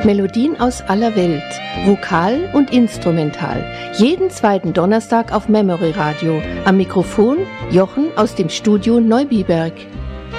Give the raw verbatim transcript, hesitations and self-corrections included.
Melodien aus aller Welt, vokal und instrumental. Jeden zweiten Donnerstag auf Memory Radio. Am Mikrofon Jochen aus dem Studio Neubiberg.